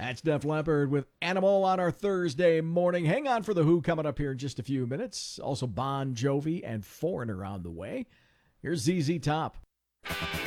That's Def Leppard with Animal on our Thursday morning. Hang on for The Who coming up here in just a few minutes. Also Bon Jovi and Foreigner on the way. Here's ZZ Top.